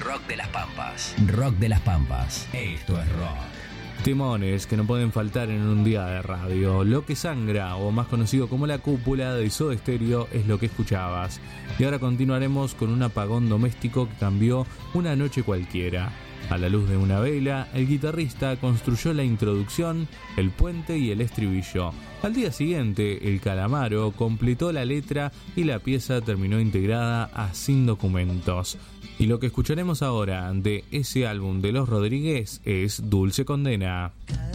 rock de las Pampas. Rock de las Pampas. Esto es rock. Timones que no pueden faltar en un día de radio. Lo que sangra, o más conocido como La Cúpula de Soda Stereo, es lo que escuchabas. Y ahora continuaremos con un apagón doméstico que cambió una noche cualquiera. A la luz de una vela, el guitarrista construyó la introducción, el puente y el estribillo. Al día siguiente, el Calamaro completó la letra y la pieza terminó integrada a Sin Documentos. Y lo que escucharemos ahora de ese álbum de Los Rodríguez es Dulce Condena.